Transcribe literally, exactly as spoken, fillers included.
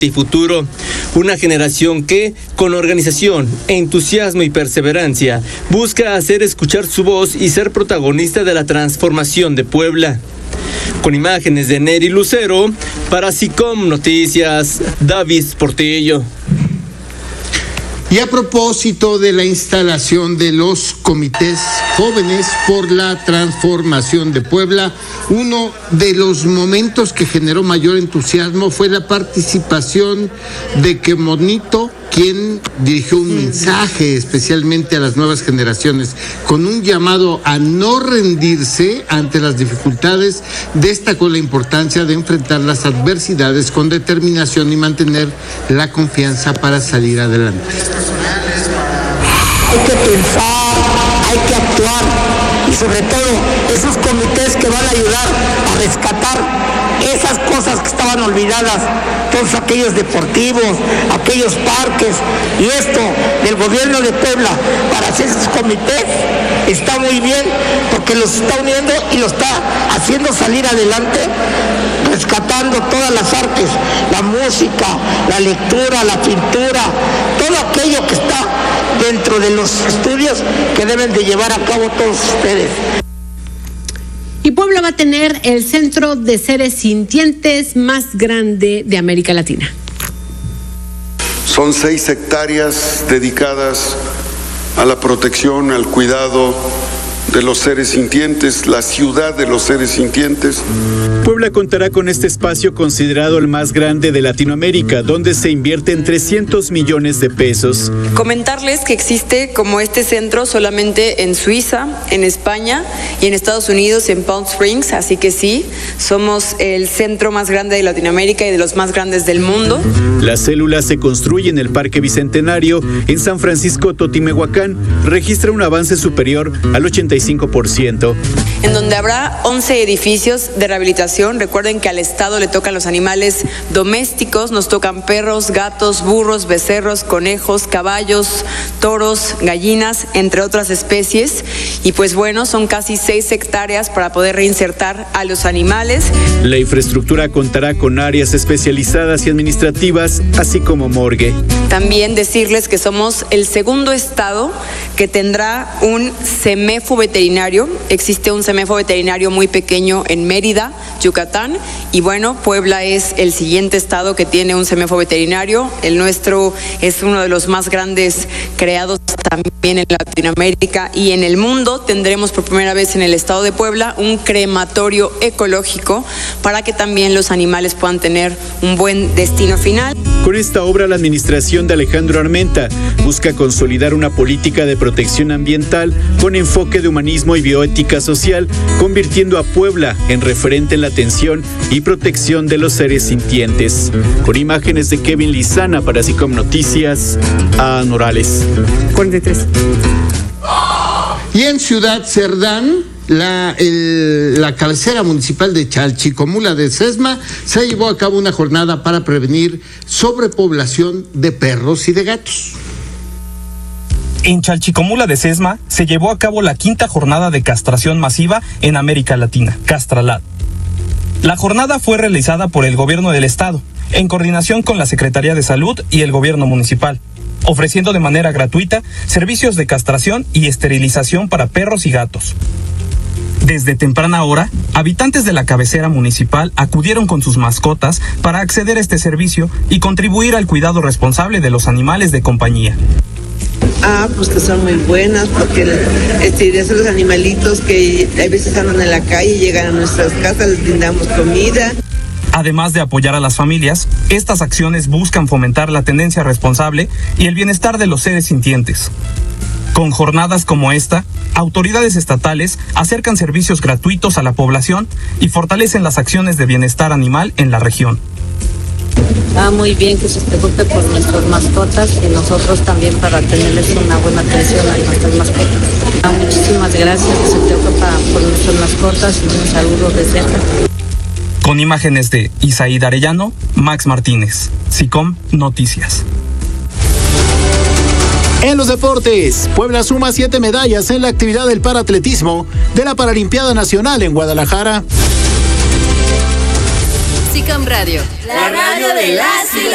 y futuro. Una generación que, con organización, entusiasmo y perseverancia, busca hacer escuchar su voz y ser protagonista de la transformación de Puebla. Con imágenes de Neri Lucero, para SICOM Noticias, David Portillo. Y a propósito de la instalación de los comités jóvenes por la transformación de Puebla, uno de los momentos que generó mayor entusiasmo fue la participación de Quemonito, quien dirigió un mensaje especialmente a las nuevas generaciones, con un llamado a no rendirse ante las dificultades. Destacó la importancia de enfrentar las adversidades con determinación y mantener la confianza para salir adelante. Hay que pensar, hay que actuar y sobre todo esos comités que van a ayudar a rescatar esas cosas que estaban olvidadas, todos aquellos deportivos, aquellos parques, y esto del gobierno de Puebla para hacer esos comités está muy bien porque los está uniendo y lo está haciendo salir adelante, rescatando todas las artes, la música, la lectura, la pintura, todo aquello que está dentro de los estudios que deben de llevar a cabo todos ustedes. Y Puebla va a tener el centro de seres sintientes más grande de América Latina. Son seis hectáreas dedicadas a la protección, al cuidado de los seres sintientes, la ciudad de los seres sintientes. Puebla contará con este espacio considerado el más grande de Latinoamérica, donde se invierten trescientos millones de pesos. Comentarles que existe como este centro solamente en Suiza, en España y en Estados Unidos, en Palm Springs, así que sí, somos el centro más grande de Latinoamérica y de los más grandes del mundo. La célula se construye en el Parque Bicentenario, en San Francisco Totimehuacán, registra un avance superior al ochenta y cinco por ciento. En donde habrá once edificios de rehabilitación. Recuerden que al Estado le tocan los animales domésticos, nos tocan perros, gatos, burros, becerros, conejos, caballos, toros, gallinas, entre otras especies. Y pues bueno, son casi seis hectáreas para poder reinsertar a los animales. La infraestructura contará con áreas especializadas y administrativas, así como morgue. También decirles que somos el segundo estado que tendrá un CEMEFO veterinario. Existe un CEMEFO veterinario muy pequeño en Mérida, Yucatán, y bueno, Puebla es el siguiente estado que tiene un CEMEFO veterinario. El nuestro es uno de los más grandes creados también en Latinoamérica y en el mundo. Tendremos por primera vez en el estado de Puebla un crematorio ecológico para que también los animales puedan tener un buen destino final. Con esta obra, la administración de Alejandro Armenta busca consolidar una política de protección ambiental con enfoque de humanismo y bioética social, convirtiendo a Puebla en referente en la atención y protección de los seres sintientes. Con imágenes de Kevin Lizana para SICOM Noticias, a Morales. cuarenta y tres. Y en Ciudad Cerdán, La, el, la cabecera municipal de Chalchicomula de Sesma se llevó a cabo una jornada para prevenir sobrepoblación de perros y de gatos. En Chalchicomula de Sesma se llevó a cabo la quinta jornada de castración masiva en América Latina, Castralat. La jornada fue realizada por el gobierno del estado, en coordinación con la Secretaría de Salud y el gobierno municipal, ofreciendo de manera gratuita servicios de castración y esterilización para perros y gatos. Desde temprana hora, habitantes de la cabecera municipal acudieron con sus mascotas para acceder a este servicio y contribuir al cuidado responsable de los animales de compañía. Ah, pues que son muy buenas, porque este, esos los animalitos que a veces andan en la calle, llegan a nuestras casas, les brindamos comida. Además de apoyar a las familias, estas acciones buscan fomentar la tendencia responsable y el bienestar de los seres sintientes. Con jornadas como esta, autoridades estatales acercan servicios gratuitos a la población y fortalecen las acciones de bienestar animal en la región. Va muy bien que se preocupe por nuestras mascotas y nosotros también para tenerles una buena atención a nuestras mascotas. Ah, muchísimas gracias que se preocupa por nuestras mascotas y un saludo desde acá. Con imágenes de Isaída Arellano, Max Martínez, SICOM Noticias. En los deportes, Puebla suma siete medallas en la actividad del paratletismo de la Paralimpiada Nacional en Guadalajara. SICOM Radio, la radio de las